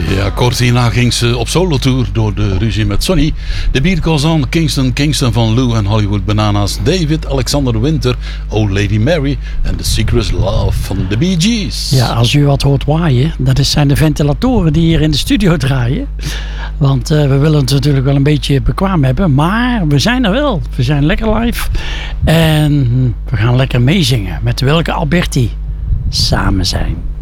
Ja, kort hierna ging ze op solo-tour door de ruzie met Sonny. The Beat Goes On, Kingston van Lou en Hollywood Bananas, David Alexander Winter, Old Lady Mary en The Secret Love van de Bee Gees. Ja, als u wat hoort waaien, dat zijn de ventilatoren die hier in de studio draaien. Want we willen het natuurlijk wel een beetje bekwaam hebben, maar we zijn er wel. We zijn lekker live en we gaan lekker meezingen met welke Alberti samen zijn.